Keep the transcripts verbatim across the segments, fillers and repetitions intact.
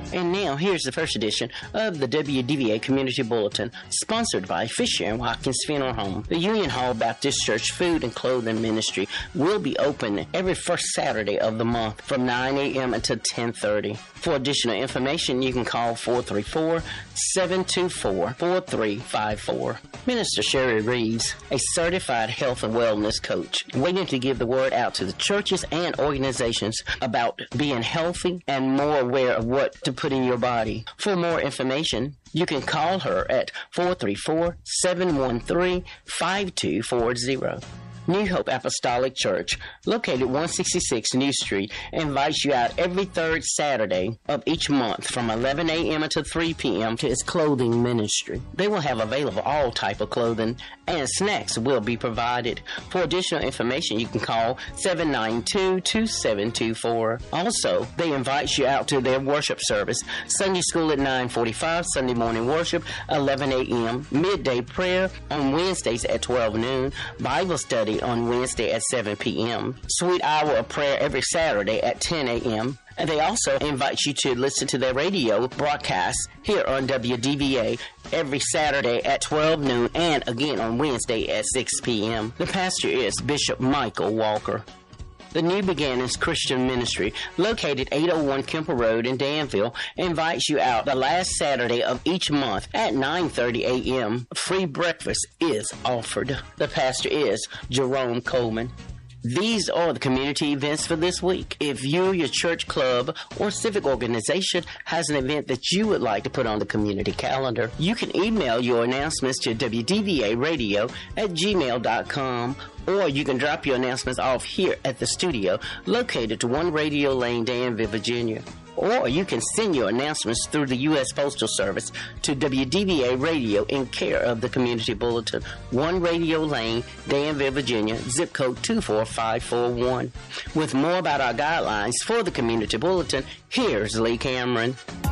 And now, here's the first edition of the W D V A Community Bulletin, sponsored by Fisher and Watkins Funeral Home. The Union Hall Baptist Church Food and Clothing Ministry will be open every first Saturday of the month from nine a.m. until ten thirty. For additional information, you can call four three four, seven two four, four three five four. Minister Sherry Reeves, a certified health and wellness coach, waiting to give the word out to the churches and organizations about being healthy and more aware of what to put in your body. For more information, you can call her at four three four, seven one three, five two four zero. New Hope Apostolic Church, located one sixty-six New Street, invites you out every third Saturday of each month from eleven a.m. until three p.m. to its clothing ministry. They will have available all type of clothing, and snacks will be provided. For additional information, you can call seven nine two, two seven two four. Also, they invite you out to their worship service, Sunday school at nine forty-five, Sunday morning worship, eleven a.m., midday prayer on Wednesdays at twelve noon, Bible study on Wednesday at seven p.m., sweet hour of prayer every Saturday at ten a.m., and they also invite you to listen to their radio broadcasts here on W D V A every Saturday at twelve noon and again on Wednesday at six p.m. The pastor is Bishop Michael Walker. The New Beginnings Christian Ministry, located eight oh one Kemper Road in Danville, invites you out the last Saturday of each month at nine thirty a.m. Free breakfast is offered. The pastor is Jerome Coleman. These are the community events for this week. If you, your church, club, or civic organization has an event that you would like to put on the community calendar, you can email your announcements to w d v a radio at gmail dot com, or you can drop your announcements off here at the studio located to One Radio Lane, Danville, Virginia. Or you can send your announcements through the U S Postal Service to W D V A Radio in care of the Community Bulletin, One Radio Lane, Danville, Virginia, zip code two four five four one. With more about our guidelines for the Community Bulletin, here's Lee Cameron.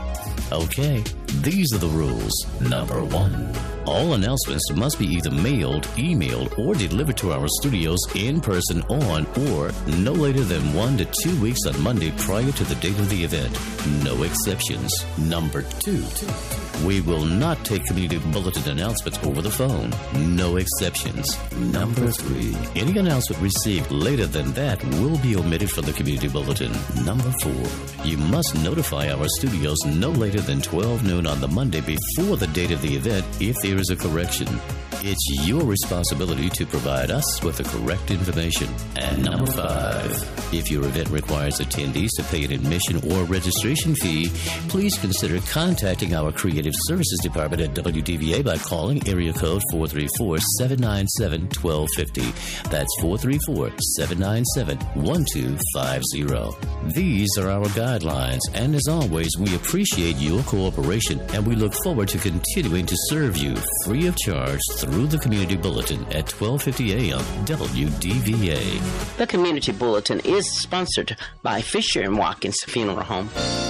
Okay, these are the rules. Number one. All announcements must be either mailed, emailed, or delivered to our studios in person on or no later than one to two weeks on Monday prior to the date of the event. No exceptions. Number two. We will not take community bulletin announcements over the phone. No exceptions. Number three. Any announcement received later than that will be omitted from the community bulletin. Number four. You must notify our studios no later than twelve noon on the Monday before the date of the event if there is a correction. It's your responsibility to provide us with the correct information. And number five, if your event requires attendees to pay an admission or registration fee, please consider contacting our Creative Services Department at W D V A by calling area code four three four, seven nine seven, one two five zero. That's four three four, seven nine seven, one two five zero. These are our guidelines, and as always, we appreciate your cooperation, and we look forward to continuing to serve you free of charge through the Community Bulletin at twelve fifty a.m. W D V A. The Community Bulletin is sponsored by Fisher and Watkins Funeral Home.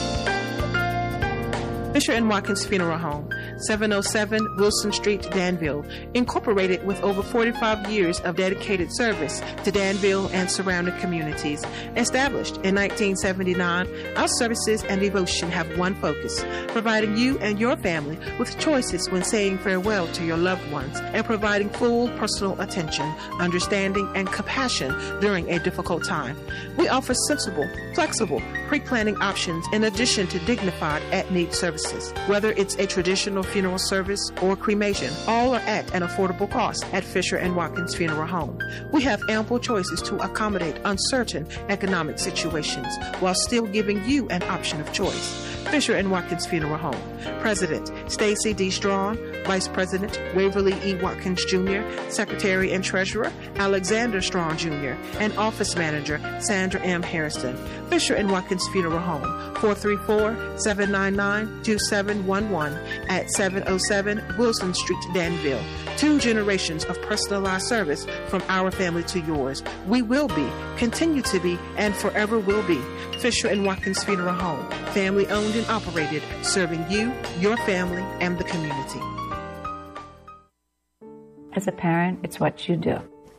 Fisher and Watkins Funeral Home, seven oh seven Wilson Street, Danville, incorporated with over forty-five years of dedicated service to Danville and surrounding communities. Established in nineteen seventy-nine, our services and devotion have one focus: providing you and your family with choices when saying farewell to your loved ones and providing full personal attention, understanding, and compassion during a difficult time. We offer sensible, flexible, pre-planning options in addition to dignified at-need services. Whether it's a traditional funeral service or cremation, all are at an affordable cost at Fisher and Watkins Funeral Home. We have ample choices to accommodate uncertain economic situations while still giving you an option of choice. Fisher and Watkins Funeral Home. President Stacy D. Strong, Vice President Waverly E. Watkins Junior, Secretary and Treasurer Alexander Strong Junior, and Office Manager Sandra M. Harrison. Fisher and Watkins Funeral Home, four three four, seven nine nine, two seven one one at seven oh seven Wilson Street, Danville. Two generations of personalized service from our family to yours. We will be, continue to be, and forever will be Fisher and Watkins Funeral Home, family owned and operated, serving you, your family, and the community. As a parent, it's what you do.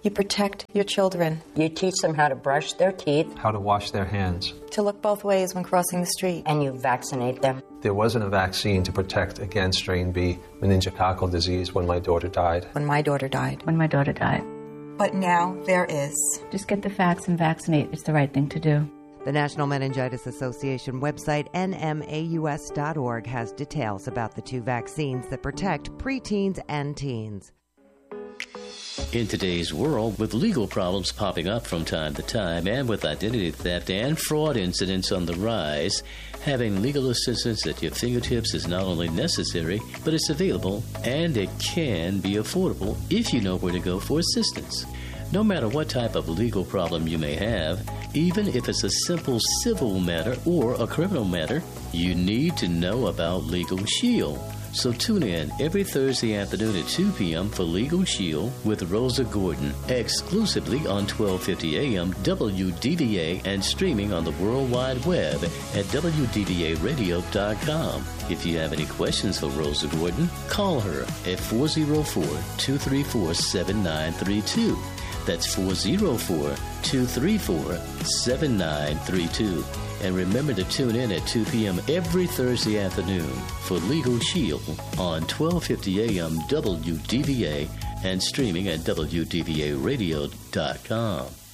You protect your children. You teach them how to brush their teeth, how to wash their hands, to look both ways when crossing the street. And you vaccinate them. There wasn't a vaccine to protect against strain B, meningococcal disease, when my daughter died. When my daughter died. When my daughter died. But now there is. Just get the facts and vaccinate. It's the right thing to do. The National Meningitis Association website, N M A U S dot org, has details about the two vaccines that protect preteens and teens. In today's world, with legal problems popping up from time to time and with identity theft and fraud incidents on the rise, having legal assistance at your fingertips is not only necessary, but it's available and it can be affordable if you know where to go for assistance. No matter what type of legal problem you may have, even if it's a simple civil matter or a criminal matter, you need to know about Legal Shield. So tune in every Thursday afternoon at two p.m. for Legal Shield with Rosa Gordon, exclusively on twelve fifty a.m. W D V A and streaming on the World Wide Web at W D V A radio dot com. If you have any questions for Rosa Gordon, call her at four oh four, two three four, seven nine three two. That's four oh four, two three four, seven nine three two. And remember to tune in at two p.m. every Thursday afternoon for Legal Shield on twelve fifty a.m. W D V A and streaming at W D V A radio dot com.